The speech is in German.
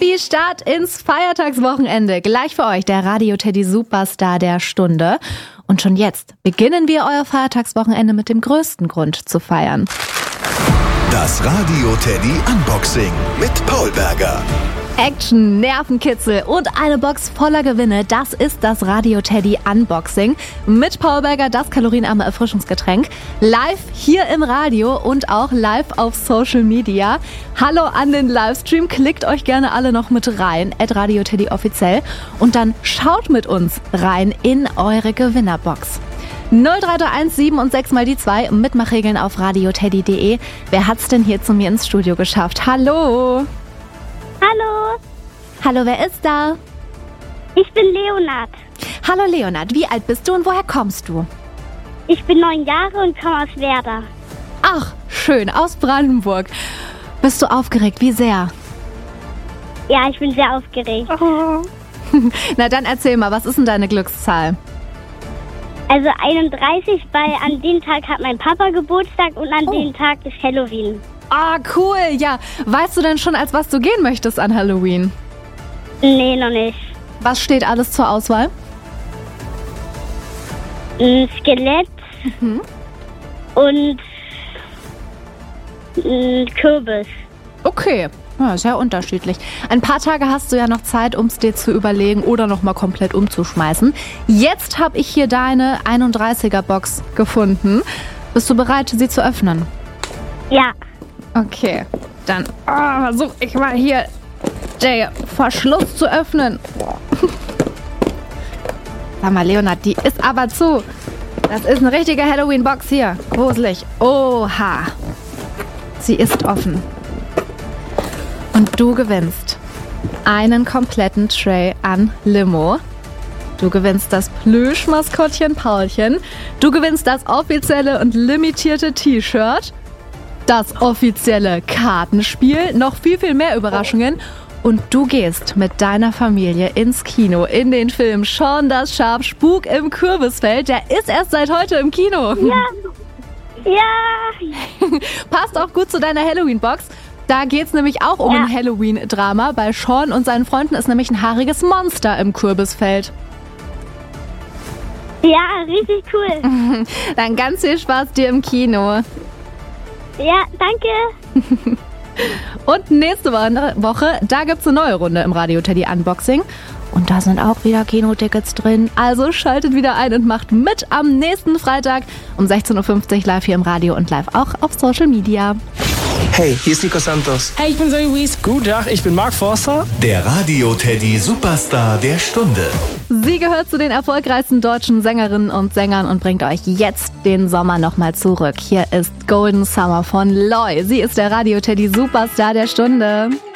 Happy Start ins Feiertagswochenende. Gleich für euch der Radio Teddy Superstar der Stunde. Und schon jetzt beginnen wir euer Feiertagswochenende mit dem größten Grund zu feiern. Das Radio Teddy Unboxing mit Paul Berger. Action, Nervenkitzel und eine Box voller Gewinne. Das ist das Radio Teddy Unboxing. Mit Paul Berger, das kalorienarme Erfrischungsgetränk. Live hier im Radio und auch live auf Social Media. Hallo an den Livestream. Klickt euch gerne alle noch mit rein. @Radio Teddy offiziell. Und dann schaut mit uns rein in eure Gewinnerbox. 0331 7 und 6 mal die 2. Mitmachregeln auf radioteddy.de. Wer hat's denn hier zu mir ins Studio geschafft? Hallo! Hallo, Hallo, wer ist da? ich bin Leonard. Hallo Leonard, wie alt bist du und woher kommst du? Ich bin 9 Jahre und komme aus Werder. Ach, schön, aus Brandenburg. Bist du aufgeregt? Wie sehr? Ja, ich bin sehr aufgeregt. Na dann erzähl mal, was ist denn deine Glückszahl? Also 31, weil an dem Tag hat mein Papa Geburtstag und an dem Tag ist Halloween. Ah, cool, ja. Weißt du denn schon, als was du gehen möchtest an Halloween? Nee, noch nicht. Was steht alles zur Auswahl? Ein Skelett und ein Kürbis. Okay, ja, sehr unterschiedlich. Ein paar Tage hast du ja noch Zeit, um es dir zu überlegen oder nochmal komplett umzuschmeißen. Jetzt habe ich hier deine 31er-Box gefunden. Bist du bereit, sie zu öffnen? Ja, Okay, dann versuche ich mal hier den Verschluss zu öffnen. Sag mal, Leonard, die ist aber zu. Das ist eine richtige Halloween-Box hier. Gruselig. Oha. Sie ist offen. Und du gewinnst einen kompletten Tray an Limo. Du gewinnst das Plüschmaskottchen Paulchen. Du gewinnst das offizielle und limitierte T-Shirt. Das offizielle Kartenspiel, noch viel, viel mehr Überraschungen. Und du gehst mit deiner Familie ins Kino, in den Film Shaun das Schaf, Spuk im Kürbisfeld. Der ist erst seit heute im Kino. ja. Passt auch gut zu deiner Halloween-Box. Da geht's nämlich auch um ein Halloween-Drama. Bei Shaun und seinen Freunden ist nämlich ein haariges Monster im Kürbisfeld. Ja, richtig cool. Dann ganz viel Spaß dir im Kino. Ja, danke. Und nächste Woche, da gibt's eine neue Runde im Radio Teddy Unboxing. Und da sind auch wieder Kinotickets drin. Also schaltet wieder ein und macht mit am nächsten Freitag um 16.50 Uhr live hier im Radio und live auch auf Social Media. Hey, hier ist Nico Santos. Hey, ich bin Zoe Wies. Guten Tag, ich bin Mark Forster. Der Radio Teddy Superstar der Stunde. Sie gehört zu den erfolgreichsten deutschen Sängerinnen und Sängern und bringt euch jetzt den Sommer nochmal zurück. Hier ist Golden Summer von Loy. Sie ist der Radio Teddy Superstar der Stunde.